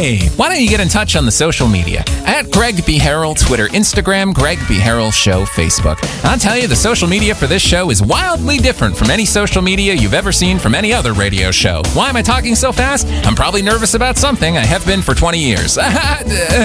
Hey, why don't you get in touch on the social media? At Greg B. Harrell, Twitter, Instagram, Greg B. Harrell Show, Facebook. I'll tell you, the social media for this show is wildly different from any social media you've ever seen from any other radio show. Why am I talking so fast? I'm probably nervous about something. I have been for 20 years.